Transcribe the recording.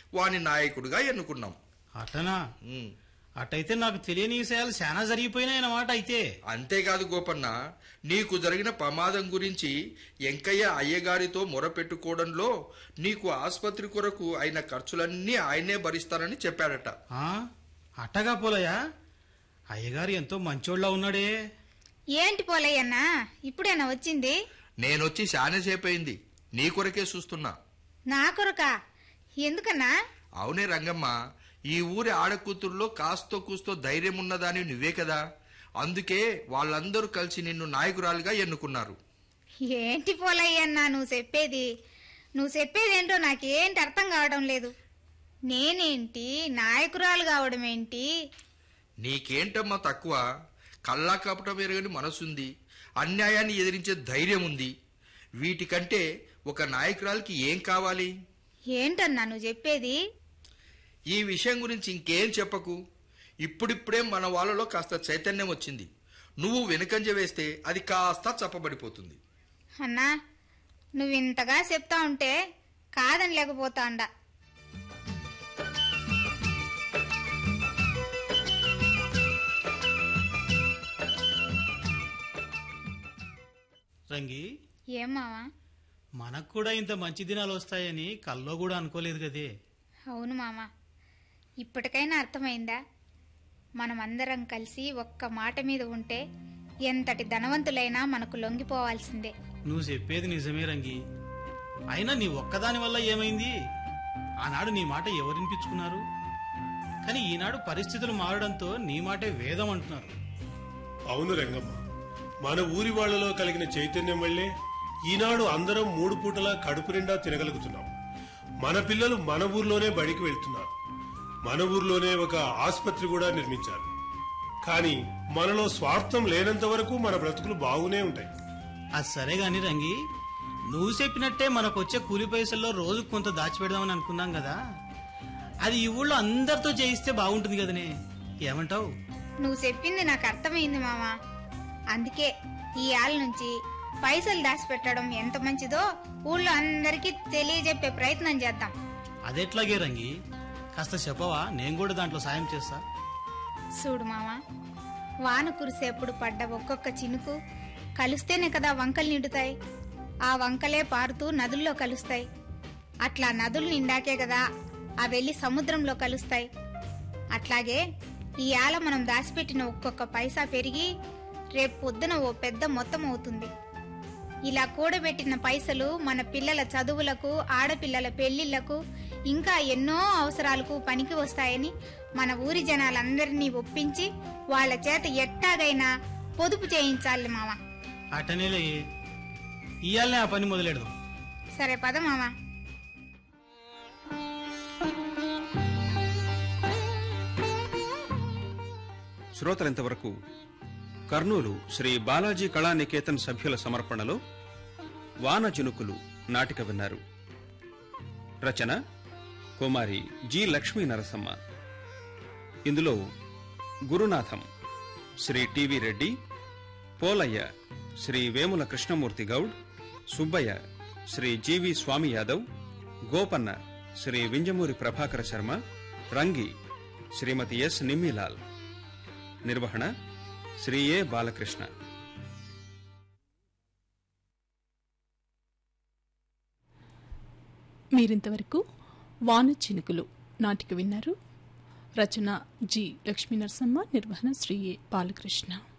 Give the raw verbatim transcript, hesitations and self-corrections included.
వాని నాయకుడిగా ఎన్నుకున్నాం. అటనా? అటైతే నాకు తెలియని విషయాలు చాలా జరిగిపోయినాయి అన్నమాట. అయితే అంతేకాదు గోపన్న, నీకు జరిగిన ప్రమాదం గురించి ఎంకయ్య అయ్యగారితో మొరపెట్టుకోవడంలో నీకు ఆసుపత్రి కొరకు అయిన ఖర్చులన్నీ ఆయనే భరిస్తారని చెప్పాడట. అట్టగా పోలయ్యా? అయ్యగారు ఎంతో మంచోళ్ళ ఉన్నాడే. ఏంటి పోలయ్యన్నా ఇప్పుడేనా వచ్చింది? నేనొచ్చి శానేసేపయింది. నీ కొరకే చూస్తున్నా. నా కొరకా? ఎందుకన్నా? అవునే రంగమ్మ, ఈ ఊరి ఆడకూతుర్లో కాస్తో కూస్తో ధైర్యం ఉన్నదాని నువ్వే కదా. అందుకే వాళ్ళందరూ కలిసి నిన్ను నాయకురాలుగా ఎన్నుకున్నారు. ఏంటి పోలయ్యన్నా నువ్వు చెప్పేది? నువ్వు చెప్పేదేంటో నాకేంటి అర్థం కావడం లేదు. నేనేంటి నాయకురాలు కావడం ఏంటి? నీకేంటమ్మా తక్కువ? కల్లా కపటం ఎరగని మనసుంది, అన్యాయాన్ని ఎదిరించే ధైర్యం ఉంది. వీటికంటే ఒక నాయకురాలకి ఏం కావాలి? ఏంటన్నా నువ్వు చెప్పేది? ఈ విషయం గురించి ఇంకేం చెప్పకు. ఇప్పుడిప్పుడే మన వాళ్ళలో కాస్త చైతన్యం వచ్చింది. నువ్వు వెనుకంజ వేస్తే అది కాస్త చప్పబడిపోతుంది. అన్నా నువ్వు ఇంతగా చెప్తా ఉంటే కాదని లేకపోతా అండా. రంగి, ఏం మావా? మనకు కూడా ఇంత మంచి దినాలు వస్తాయని కల్లో కూడా అనుకోలేదు కదే. అవును మామ, ఇప్పటికైనా అర్థమైందా? మనమందరం కలిసి ఒక్క మాట మీద ఉంటే ఎంతటి ధనవంతులైనా మనకు లొంగిపోవాల్సిందే. నువ్వు చెప్పేది నిజమే రంగి. అయినా నీ ఒక్కదాని వల్ల ఏమైంది? ఆనాడు నీ మాట ఎవరినిపించుకున్నారు? కానీ ఈనాడు పరిస్థితులు మారడంతో నీ మాటే వేదం అంటున్నారు. అవును రంగమ్మ, మన ఊరి వాళ్లలో కలిగిన చైతన్యం వల్లే ఈనాడు అందరం మూడు పూటలా కడుపు నిండా తినగలుగుతున్నాం. మన పిల్లలు మన ఊర్లోనే బడికి వెళ్తున్నారు. మన ఊర్లోనే ఒక ఆసుపత్రి కూడా నిర్మించారు. కానీ మనలో స్వార్థం లేనంత వరకు మన బ్రతుకులు బాగునే ఉంటాయి. అది సరే గాని రంగి, నువ్వు చెప్పినట్టే మనకొచ్చే కూలి పైసల్లో రోజు కొంత దాచిపెడదామని అనుకున్నాం కదా. అది ఈ ఊళ్ళో అందరితో చేయిస్తే బాగుంటుంది కదనే, ఏమంటావు? నువ్వు చెప్పింది నాకు అర్థమైంది మామా. అందుకే ఈ ఏళ్ళ నుంచి పైసలు దాచిపెట్టడం ఎంత మంచిదో ఊళ్ళో అందరికీ తెలియజెప్పే ప్రయత్నం చేద్దాం. అదెట్లాగే రంగి, కాస్త చెప్పవా? నేను కూడా దాంట్లో సాయం చేస్తా. చూడు మామా, వాన కురిసేప్పుడు పడ్డ ఒక్కొక్క చినుకు కలుస్తేనే కదా వంకలు నిండుతాయి. ఆ వంకలే పారుతూ నదుల్లో కలుస్తాయి. అట్లా నదులు నిండాకే కదా ఆ వెళ్లి సముద్రంలో కలుస్తాయి. అట్లాగే ఈ ఏళ మనం దాచిపెట్టిన ఒక్కొక్క పైసా పెరిగి రేపు పొద్దున ఓ పెద్ద మొత్తం అవుతుంది. ఇలా కూడబెట్టిన పైసలు మన పిల్లల చదువులకు, ఆడపిల్లల పెళ్లిళ్లకు, ఇంకా ఎన్నో అవసరాలకు పనికి వస్తాయని మన ఊరి జనాలందరినీ ఒప్పించి వాళ్ల చేత ఎట్టాగైనా పొదుపు చేయించాలి మామ. అటనేలే, ఇయాలనే ఆ పని మొదలెడదాం. సరే పద మామా. శ్రోతలింతవరకు కర్నూలు శ్రీ బాలాజీ కళానికేతన్ సభ్యుల సమర్పణలో వాన చినుకులు నాటిక విన్నారు. రచన కుమారి జి లక్ష్మీ నరసమ్మ. ఇందులో గురునాథం శ్రీ టివి రెడ్డి, పోలయ్య శ్రీ వేముల కృష్ణమూర్తి గౌడ్, సుబ్బయ్య శ్రీ జీవి స్వామి యాదవ్, గోపన్న శ్రీ వింజమూరి ప్రభాకర శర్మ, రంగి శ్రీమతి ఎస్ నిమ్మిలాల్. నిర్వహణ శ్రీ ఏ బాలకృష్ణ. మీరింతవరకు వాన చినుకులు నాటిక విన్నారు. రచన జి లక్ష్మీ నరసమ్మ, నిర్వహణ శ్రీ ఏ బాలకృష్ణ.